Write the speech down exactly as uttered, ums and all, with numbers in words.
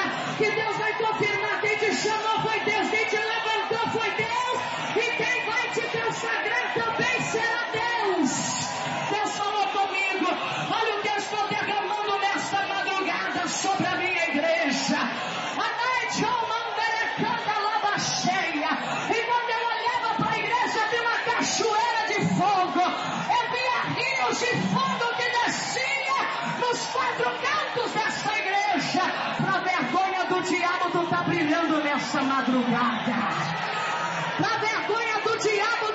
que Deus vai confirmar. Quem te chamou foi Deus, quem te levantou foi Deus, e quem vai te consagrar também será Deus. Deus falou comigo: olha o que eu estou derramando nesta madrugada sobre a minha igreja. A noite manderecanda lava cheia, e quando eu olhava para a igreja vi uma cachoeira de fogo, eu via rios de fogo que descia nos quatro cantos dessa igreja. Para vergonha do diabo, tu está brilhando nessa madrugada. Para vergonha do diabo,